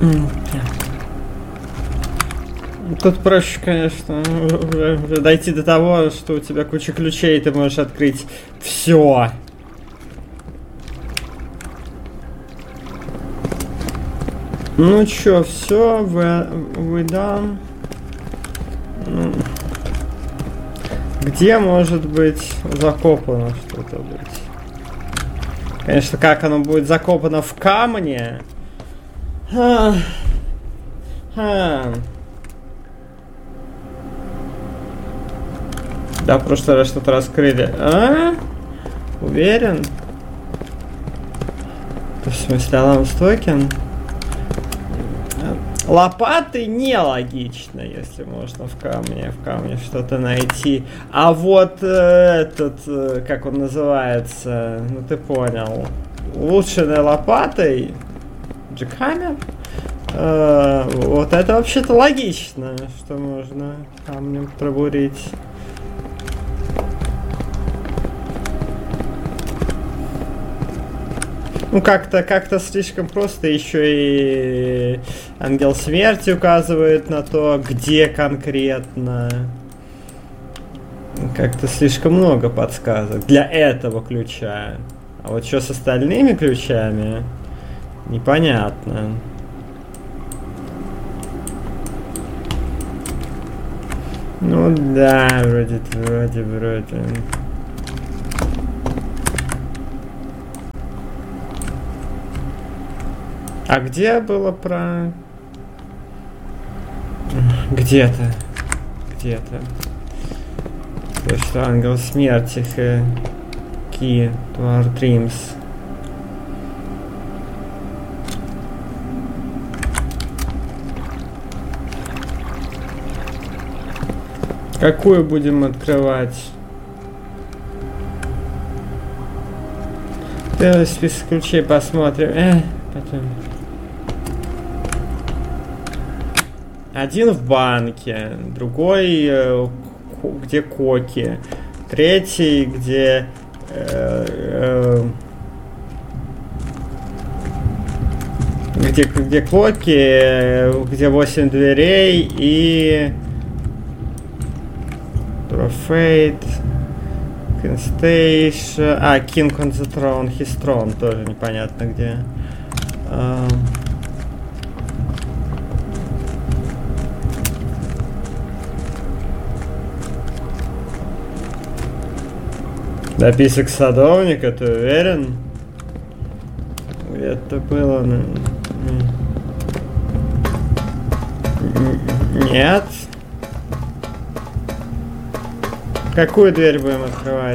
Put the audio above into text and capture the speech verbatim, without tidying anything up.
Тут проще, конечно, уже, уже дойти до того, что у тебя куча ключей, и ты можешь открыть все. Ну чё, все, вы, вы done. Ну, где может быть закопано что-то быть? Конечно, как оно будет закопано в камне? Ха. Ха. Да, в прошлый раз что-то раскрыли. А? Уверен? В смысле, Алан Стокен? Лопаты нелогично, если можно в камне, в камне что-то найти. А вот э, этот, э, как он называется, ну ты понял, улучшенной лопатой, джекхаммер, э, вот это вообще-то логично, что можно камнем пробурить. Ну, как-то как-то слишком просто. Еще и Ангел Смерти указывает на то, где конкретно. Как-то слишком много подсказок для этого ключа. А вот что с остальными ключами, непонятно. Ну да, вроде, вроде, вроде. А где было про... Где-то. Где-то. То, что Ангел Смерти Key to our dreams. Какую будем открывать? Давай список ключей посмотрим. Э, потом. Один в банке, другой э, где Коки, третий где э, э, где где Коки, где восемь дверей и Трофейт, Кинстейш, а King on the Throne, His Throne тоже непонятно где. Э, Записок садовника, ты уверен? Это было... Нет. Какую дверь будем открывать?